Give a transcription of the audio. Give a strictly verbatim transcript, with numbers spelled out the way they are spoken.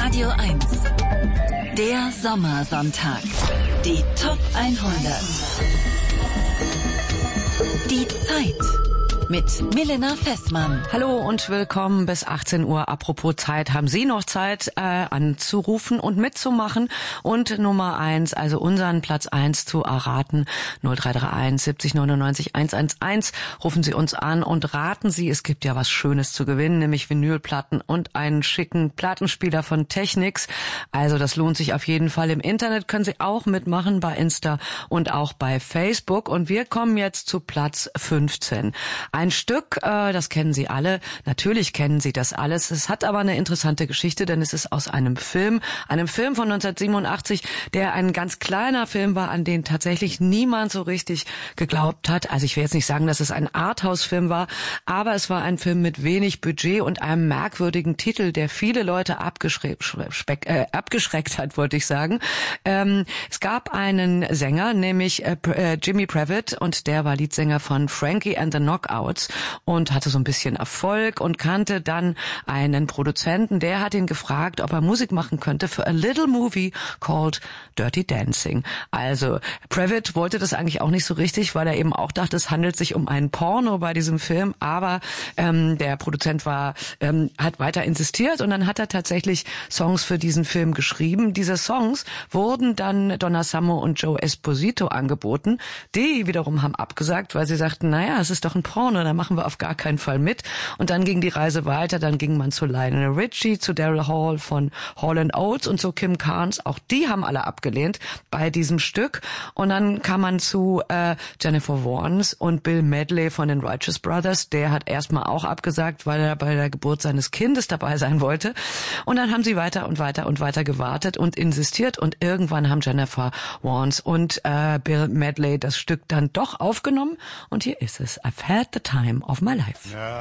Radio eins. Der Sommersonntag. Die Top hundert. Die Zeit. Mit Milena Fessmann. Hallo und willkommen bis achtzehn Uhr. Apropos Zeit, haben Sie noch Zeit äh, anzurufen und mitzumachen und Nummer eins, also unseren Platz eins zu erraten. null drei drei eins siebzig neunundneunzig hundertelf. Rufen Sie uns an und raten Sie, es gibt ja was Schönes zu gewinnen, nämlich Vinylplatten und einen schicken Plattenspieler von Technics. Also das lohnt sich auf jeden Fall. Im Internet können Sie auch mitmachen, bei Insta und auch bei Facebook. Und wir kommen jetzt zu Platz fünfzehn. Ein Stück, äh, das kennen Sie alle. Natürlich kennen Sie das alles. Es hat aber eine interessante Geschichte, denn es ist aus einem Film, einem Film von neunzehnhundertsiebenundachtzig, der ein ganz kleiner Film war, an den tatsächlich niemand so richtig geglaubt hat. Also ich will jetzt nicht sagen, dass es ein Arthouse-Film war, aber es war ein Film mit wenig Budget und einem merkwürdigen Titel, der viele Leute abgeschreckt, äh, abgeschreckt hat, wollte ich sagen. Ähm, es gab einen Sänger, nämlich äh, Jimmy Previtt, und der war Leadsänger von Frankie and the Knockouts und hatte so ein bisschen Erfolg und kannte dann einen Produzenten, der hat ihn gefragt, ob er Musik machen könnte für a little movie called Dirty Dancing. Also Previtt wollte das eigentlich auch nicht so richtig, weil er eben auch dachte, es handelt sich um einen Porno bei diesem Film, aber ähm, der Produzent war ähm, hat weiter insistiert und dann hat er tatsächlich Songs für diesen Film geschrieben. Diese Songs wurden dann Donna Summer und Joe Esposito angeboten. Die wiederum haben abgesagt, weil sie sagten, naja, es ist doch ein Porno, da machen wir auf gar keinen Fall mit. Und dann ging die Reise weiter, dann ging man zu Lionel Richie, zu Daryl Hall von Hall and Oates und zu Kim Carnes. Auch die haben alle abgelehnt bei diesem Stück. Und dann kam man zu äh, Jennifer Warnes und Bill Medley von den Righteous Brothers. Der hat erstmal auch abgesagt, weil er bei der Geburt seines Kindes dabei sein wollte. Und dann haben sie weiter und weiter und weiter gewartet und insistiert. Und irgendwann haben Jennifer Warnes und äh, Bill Medley das Stück dann doch aufgenommen. Und hier ist es. I've had the time of my life. Ja.